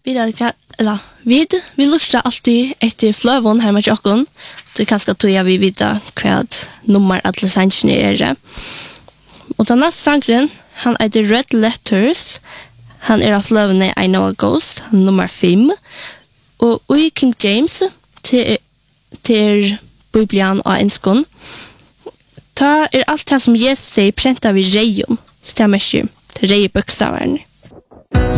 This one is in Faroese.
Vi lustar alltid etter fløvån hemma til okken. Det kanskje tror jeg vi vita hva nummer alle sangene er. Og den neste sangren, han heter Red Letters. Han av fløvene I Know a Ghost, han nummer 5. Og i King James, til Bibelen og enskon, ta alt det som Jesus sier prenta vi reion, stemmer ikke til reie bøkstaverne.